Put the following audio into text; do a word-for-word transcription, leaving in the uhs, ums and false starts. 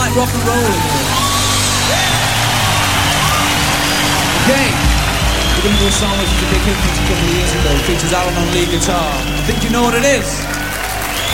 like rock and roll in here. Okay, we're going to do a song which was a big hit from us a couple of years ago. It features Alan on lead guitar. I think you know what it is.